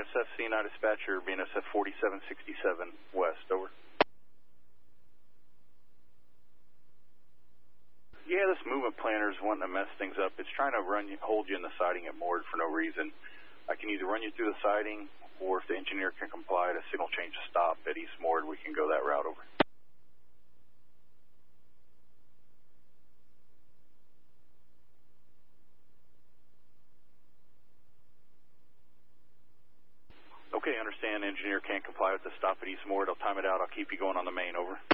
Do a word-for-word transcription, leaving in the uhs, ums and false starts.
S F C nine dispatcher, B N S F forty-seven sixty-seven west, over. Yeah, this movement planner is wanting to mess things up. It's trying to run you, hold you in the siding at Mord for no reason. I can either run you through the siding, or if the engineer can comply to signal change to stop at East Mord, we can go that route, over. Okay, understand engineer can't comply with the stop at East Mord. I'll time it out. I'll keep you going on the main, over.